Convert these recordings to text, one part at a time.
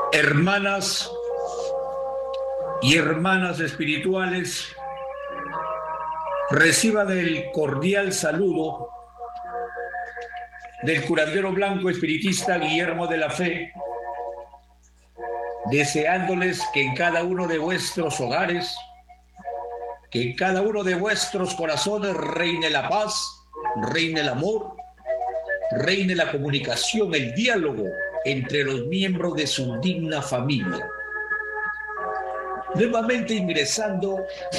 Hermanas y hermanas espirituales, reciban el cordial saludo del curandero blanco espiritista Guillermo de la Fe, deseándoles que en cada uno de vuestros hogares, que en cada uno de vuestros corazones reine la paz, reine el amor, reine la comunicación, el diálogo entre los miembros de su digna familia. Nuevamente ingresando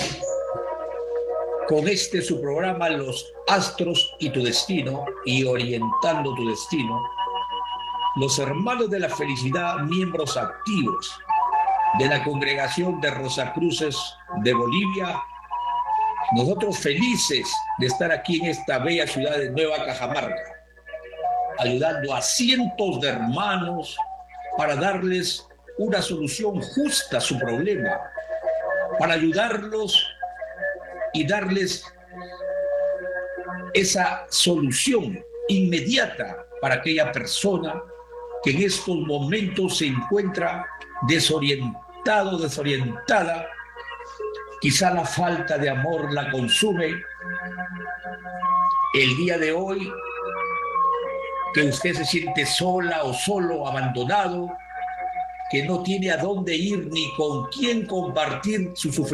con este su programa Los Astros y tu Destino, y orientando tu destino, los hermanos de la felicidad, miembros activos de la congregación de Rosacruces de Bolivia, nosotros felices de estar aquí en esta bella ciudad de Nueva Cajamarca, ayudando a cientos de hermanos para darles una solución justa a su problema, para ayudarlos y darles esa solución inmediata para aquella persona que en estos momentos se encuentra desorientado, desorientada. Quizá la falta de amor la consume. El día de hoy, que usted se siente sola o solo, abandonado, que no tiene a dónde ir ni con quién compartir su sufrimiento,